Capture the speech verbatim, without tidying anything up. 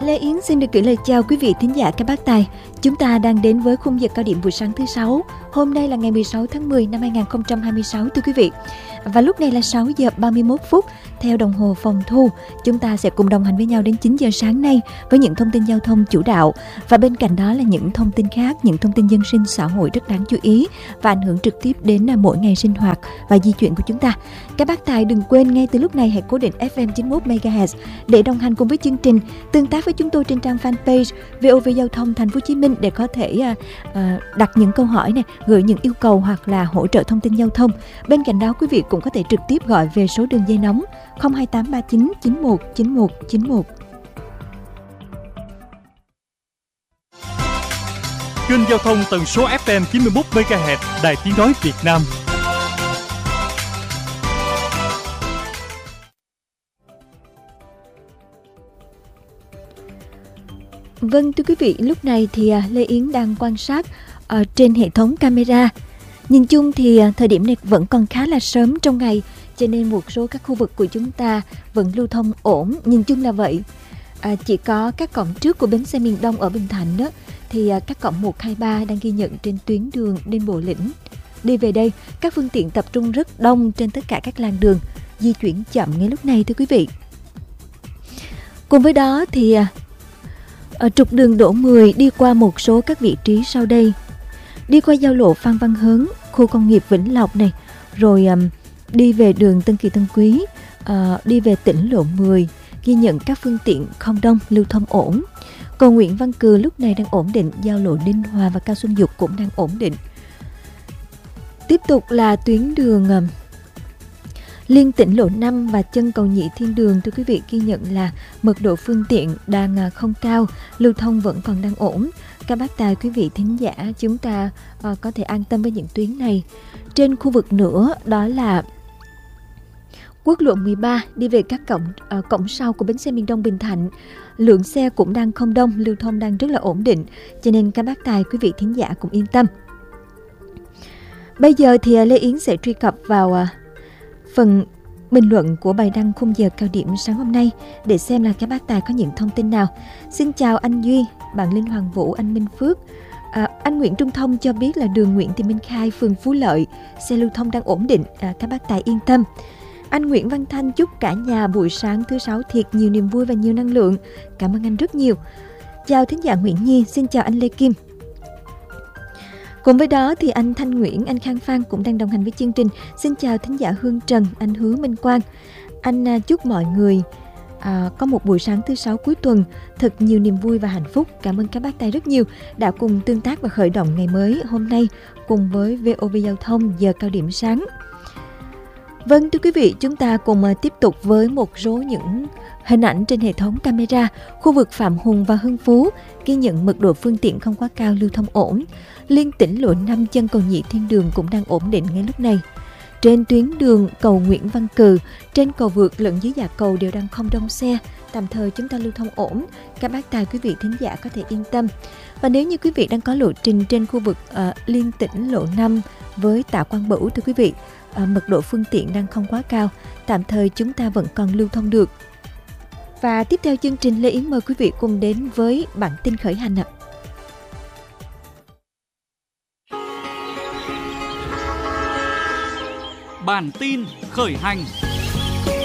Lê Yến xin được gửi lời chào quý vị thính giả các bác tài. Chúng ta đang đến với khung giờ cao điểm buổi sáng thứ sáu. Hôm nay là ngày mười sáu tháng mười năm hai nghìn không trăm hai mươi sáu thưa quý vị. Và lúc này là sáu giờ ba mươi mốt phút theo đồng hồ phòng thu. Chúng ta sẽ cùng đồng hành với nhau đến chín giờ sáng nay với những thông tin giao thông chủ đạo. Và bên cạnh đó là những thông tin khác, những thông tin dân sinh xã hội rất đáng chú ý và ảnh hưởng trực tiếp đến mỗi ngày sinh hoạt và di chuyển của chúng ta. Các bác tài đừng quên ngay từ lúc này hãy cố định ép em chín mươi mốt mê ga héc để đồng hành cùng với chương trình, tương tác với chúng tôi trên trang fanpage vê o vê Giao thông Thành phố Hồ Chí Minh để có thể uh, uh, đặt những câu hỏi này, gửi những yêu cầu hoặc là hỗ trợ thông tin giao thông. Bên cạnh đó quý vị cũng có thể trực tiếp gọi về số đường dây nóng không hai tám ba chín chín một chín một chín một. Kênh giao thông tần số ép em chín mươi mốt mê ga héc Đài Tiếng nói Việt Nam. Vâng thưa quý vị, lúc này thì Lê Yến đang quan sát uh, trên hệ thống camera. Nhìn chung thì uh, thời điểm này vẫn còn khá là sớm trong ngày, cho nên một số các khu vực của chúng ta vẫn lưu thông ổn, nhìn chung là vậy. À, chỉ có các cổng trước của bến xe miền Đông ở Bình Thạnh đó, thì uh, các cổng một, hai, ba đang ghi nhận trên tuyến đường Đinh Bộ Lĩnh. Đi về đây, các phương tiện tập trung rất đông trên tất cả các làn đường, di chuyển chậm ngay lúc này thưa quý vị. Cùng với đó thì uh, ở trục đường Đỗ mười đi qua một số các vị trí sau đây. Đi qua giao lộ Phan Văn Hớn, khu công nghiệp Vĩnh Lộc này, rồi um, đi về đường Tân Kỳ Tân Quý, uh, đi về tỉnh lộ mười, ghi nhận các phương tiện không đông, lưu thông ổn. Cầu Nguyễn Văn Cừ lúc này đang ổn định, giao lộ Ninh Hòa và Cao Xuân Dục cũng đang ổn định. Tiếp tục là tuyến đường um, liên tỉnh lộ năm và chân cầu Nhị Thiên Đường thưa quý vị, ghi nhận là mật độ phương tiện đang không cao, lưu thông vẫn còn đang ổn. Các bác tài quý vị thính giả chúng ta uh, có thể an tâm với những tuyến này. Trên khu vực nữa đó là quốc lộ mười ba đi về các cổng uh, cổng sau của bến xe miền Đông Bình Thạnh, lượng xe cũng đang không đông, lưu thông đang rất là ổn định, cho nên các bác tài quý vị thính giả cũng yên tâm. Bây giờ thì uh, Lê Yến sẽ truy cập vào uh, phần bình luận của bài đăng khung giờ cao điểm sáng hôm nay để xem là các bác tài có những thông tin nào. Xin chào anh Duy, bạn Linh Hoàng Vũ, anh Minh Phước. À, anh Nguyễn Trung Thông cho biết là đường Nguyễn Thị Minh Khai, phường Phú Lợi, xe lưu thông đang ổn định, à, các bác tài yên tâm. Anh Nguyễn Văn Thanh chúc cả nhà buổi sáng thứ sáu thiệt nhiều niềm vui và nhiều năng lượng. Cảm ơn anh rất nhiều. Chào thính giả Nguyễn Nhi, xin chào anh Lê Kim. Cùng với đó thì anh Thanh Nguyễn, anh Khang Phan cũng đang đồng hành với chương trình. Xin chào thính giả Hương Trần, anh Hứa Minh Quang. Anh à, chúc mọi người à, có một buổi sáng thứ sáu cuối tuần thật nhiều niềm vui và hạnh phúc. Cảm ơn các bác tài rất nhiều đã cùng tương tác và khởi động ngày mới hôm nay cùng với vê o vê Giao thông giờ cao điểm sáng. Vâng thưa quý vị, chúng ta cùng à, tiếp tục với một số những hình ảnh trên hệ thống camera. Khu vực Phạm Hùng và Hưng Phú ghi nhận mật độ phương tiện không quá cao, lưu thông ổn. Liên tỉnh lộ năm chân cầu Nhị Thiên Đường cũng đang ổn định ngay lúc này. Trên tuyến đường cầu Nguyễn Văn Cừ, trên cầu vượt lẫn dưới dạ cầu đều đang không đông xe, tạm thời chúng ta lưu thông ổn. Các bác tài quý vị thính giả có thể yên tâm. Và nếu như quý vị đang có lộ trình trên khu vực uh, liên tỉnh lộ năm với Tạ Quang Bửu thưa quý vị, uh, mật độ phương tiện đang không quá cao, tạm thời chúng ta vẫn còn lưu thông được. Và tiếp theo chương trình, Lê Yến mời quý vị cùng đến với bản tin khởi hành ạ. Bản tin khởi hành.